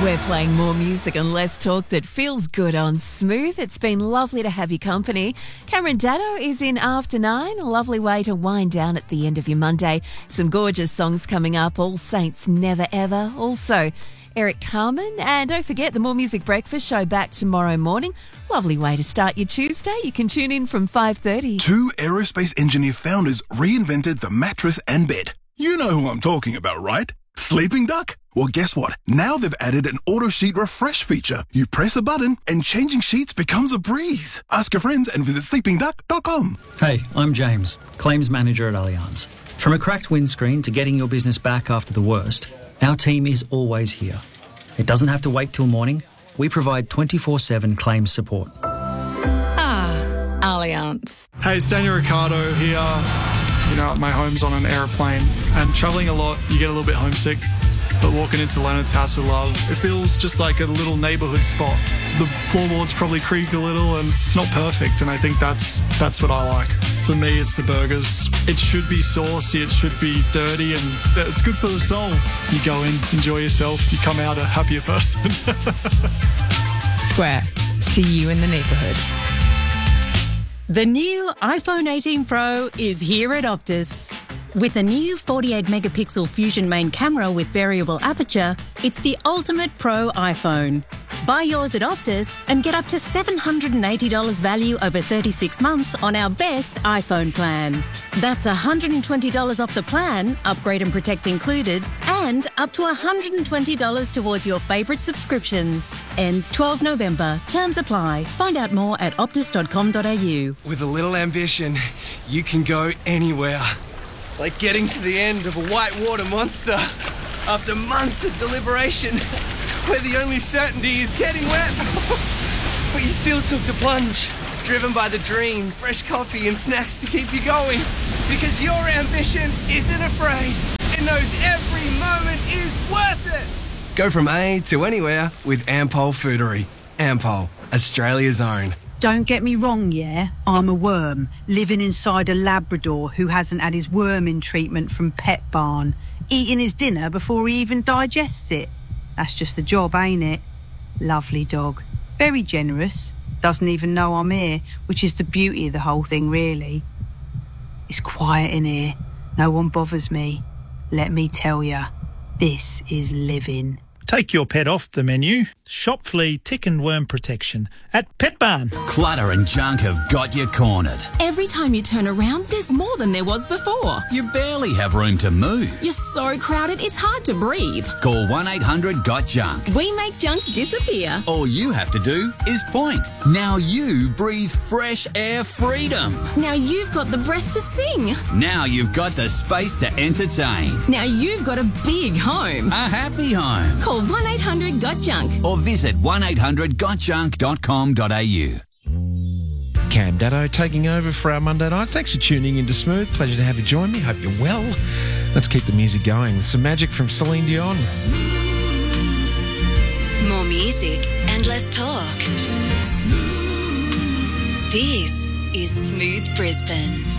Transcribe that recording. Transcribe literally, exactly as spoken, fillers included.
We're playing more music and less talk that feels good on Smooth. It's been lovely to have your company. Cameron Daddo is in after nine. A lovely way to wind down at the end of your Monday. Some gorgeous songs coming up. All Saints Never Ever. Also, Eric Carmen. And don't forget the More Music Breakfast show back tomorrow morning. Lovely way to start your Tuesday. You can tune in from five thirty. Two aerospace engineer founders reinvented the mattress and bed. You know who I'm talking about, right? Sleeping Duck? Well, guess what? Now they've added an auto sheet refresh feature. You press a button and changing sheets becomes a breeze. Ask your friends and visit sleeping duck dot com. Hey, I'm James, Claims Manager at Allianz. From a cracked windscreen to getting your business back after the worst, our team is always here. It doesn't have to wait till morning. We provide twenty-four seven claims support. Ah, Allianz. Hey, it's Daniel Ricciardo here. You know, my home's on an aeroplane, and travelling a lot, you get a little bit homesick. But walking into Leonard's House of Love, it feels just like a little neighbourhood spot. The floorboards probably creak a little, and it's not perfect, and I think that's that's what I like. For me, it's the burgers. It should be saucy, it should be dirty, and it's good for the soul. You go in, enjoy yourself, you come out a happier person. Square. See you in the neighbourhood. The new iPhone eighteen Pro is here at Optus. With a new forty-eight megapixel Fusion main camera with variable aperture, it's the ultimate pro iPhone. Buy yours at Optus and get up to seven hundred eighty dollars value over thirty-six months on our best iPhone plan. That's one hundred twenty dollars off the plan, upgrade and protect included, and up to one hundred twenty dollars towards your favourite subscriptions. Ends twelfth November. Terms apply. Find out more at optus dot com dot a u. With a little ambition, you can go anywhere. Like getting to the end of a whitewater monster after months of deliberation, where the only certainty is getting wet. But you still took the plunge, driven by the dream, fresh coffee and snacks to keep you going. Because your ambition isn't afraid. It knows every moment is worth it. Go from A to anywhere with Ampol Foodery. Ampol, Australia's own. Don't get me wrong, yeah? I'm a worm, living inside a Labrador who hasn't had his worming treatment from Pet Barn, eating his dinner before he even digests it. That's just the job, ain't it? Lovely dog. Very generous. Doesn't even know I'm here, which is the beauty of the whole thing, really. It's quiet in here. No one bothers me. Let me tell ya, this is living. Take your pet off the menu. Shop flea, tick and worm protection at Pet Barn. Clutter and junk have got you cornered. Every time you turn around, there's more than there was before. You barely have room to move. You're so crowded, it's hard to breathe. Call one eight hundred got junk. We make junk disappear. All you have to do is point. Now you breathe fresh air freedom. Now you've got the breath to sing. Now you've got the space to entertain. Now you've got a big home. A happy home. Call one eight hundred got junk. Or visit one eight hundred got junk dot com dot a u. Cam Daddo taking over for our Monday night. Thanks for tuning in to Smooth. Pleasure to have you join me. Hope you're well. Let's keep the music going with some magic from Celine Dion. More music and less talk. Smooth. This is Smooth Brisbane.